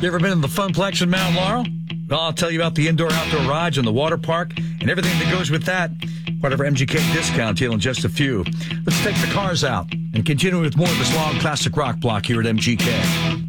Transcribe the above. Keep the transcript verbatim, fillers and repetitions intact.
You ever been in the Funplex in Mount Laurel? Well, I'll tell you about the indoor-outdoor rides and the water park and everything that goes with that. Whatever M G K discount deal in just a few. Let's take the cars out and continue with more of this long classic rock block here at M G K.